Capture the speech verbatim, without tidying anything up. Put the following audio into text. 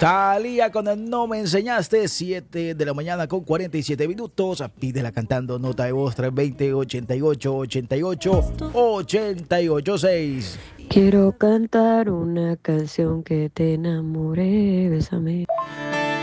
Talía con el No Me Enseñaste, siete de la mañana con cuarenta y siete minutos. Pídela cantando, nota de voz tres dos cero, ochenta y ocho, ochenta y ocho, ochenta y ocho seis. Quiero cantar una canción que te enamore, bésame.